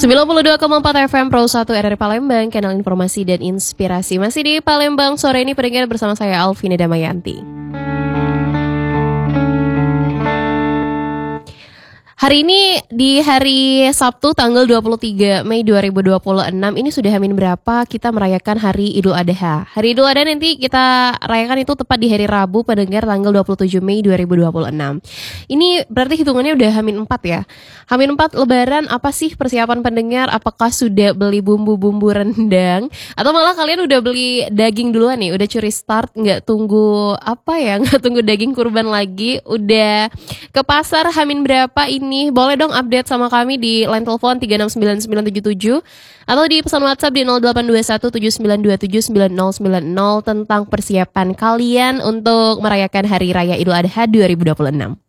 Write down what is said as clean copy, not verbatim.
92,4 FM Pro 1 RRI Palembang, kanal informasi dan inspirasi. Masih di Palembang sore ini pendengar bersama saya Alvina Damayanti. Hari ini di hari Sabtu tanggal 23 Mei 2026 ini sudah hamin berapa kita merayakan Hari Idul Adha. Hari Idul Adha nanti kita rayakan itu tepat di hari Rabu pendengar tanggal 27 Mei 2026. Ini berarti hitungannya udah hamin 4 ya. Hamin 4 lebaran, apa sih persiapan pendengar? Apakah sudah beli bumbu-bumbu rendang? Atau malah kalian udah beli daging duluan nih? Udah curi start, nggak tunggu nggak tunggu daging kurban lagi? Udah ke pasar hamin berapa ini? Boleh dong update sama kami di line telepon 369977 atau di pesan WhatsApp di 082179279090 tentang persiapan kalian untuk merayakan Hari Raya Idul Adha 2026.